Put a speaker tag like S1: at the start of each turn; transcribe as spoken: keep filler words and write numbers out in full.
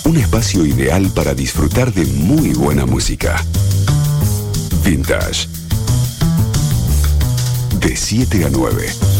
S1: Un espacio ideal para disfrutar de muy buena música. Vintage. De siete a nueve.